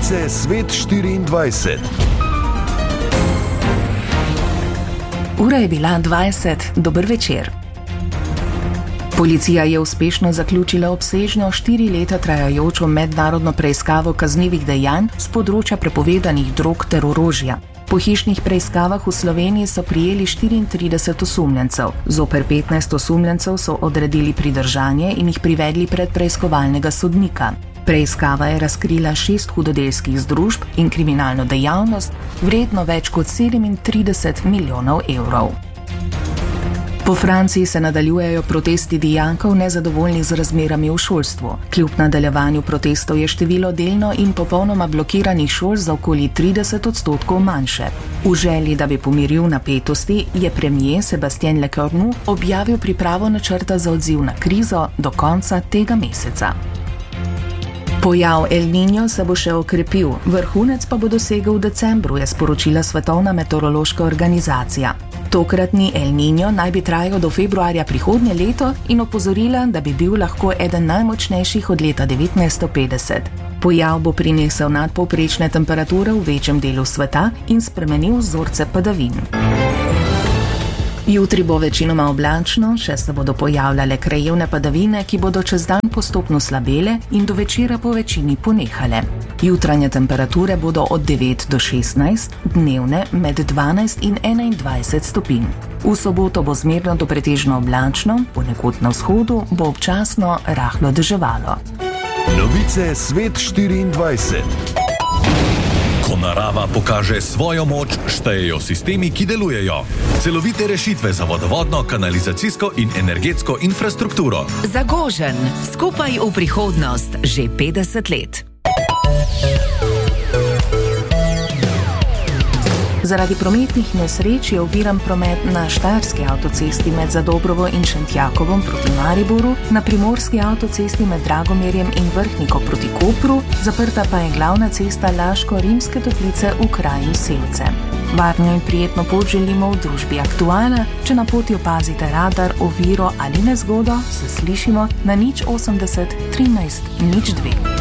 Novice Svet 24. Ura je bila 20, dober večer. Policija je uspešno zaključila obsežno 4 leta trajajočo mednarodno preiskavo kaznivih dejanj z področja prepovedanih drog ter orožja. Po hišnih preiskavah v Sloveniji so prijeli 34 osumljencev. Zoper 15 osumljencev so odredili pridržanje in jih privedli pred preiskovalnega sodnika. Preiskava je razkrila 6 hudodelskih združb in kriminalno dejavnost, vredno več kot 37 milijonov evrov. Po Franciji se nadaljujejo protesti dijakov nezadovoljnih z razmerami v šolstvu. Kljub nadaljevanju protestov je število delno in popolnoma blokiranih šol za okoli 30% manjše. V želji, da bi pomiril napetosti, je premier Sébastien Lecornu objavil pripravo načrta za odziv na krizo do konca tega meseca. Pojav El Niño se bo še okrepil, vrhunec pa bo dosegel v decembru, je sporočila Svetovna meteorološka organizacija. Tokratni El Niño naj bi trajal do februarja prihodnje leto in opozorila, da bi bil lahko eden najmočnejših od leta 1950. Pojav bo prinesel nadpovprečne temperature v večjem delu sveta in spremenil vzorce padavin. Jutri bo večinoma oblačno, še se bodo pojavljale krajevne padavine, ki bodo čez dan postopno slabele in do večera po večini ponehale. Jutranje temperature bodo od 9 do 16, dnevne med 12 in 21 stopinj. V soboto bo zmerno do pretežno oblačno, ponekod na vzhodu bo občasno rahlo deževalo. Novice Svet 24. Ko narava pokaže svojo moč, štejejo sistemi, ki delujejo. Celovite rešitve za vodovodno, kanalizacijsko in energetsko infrastrukturo. Zagožen, skupaj v prihodnost, že 50 let. Zaradi prometnih nesreč je oviran promet na Štajerski avtocesti med Zadobrovo in Šentjakovom proti Mariboru, na Primorski avtocesti med Dragomerjem in Vrhniko proti Kopru, zaprta pa je glavna cesta Laško-Rimske Toplice v kraju Selce. Varno in prijetno pot želimo v družbi Aktuala. Če na poti opazite radar, oviro ali nezgodo, se slišimo na 080 13 02.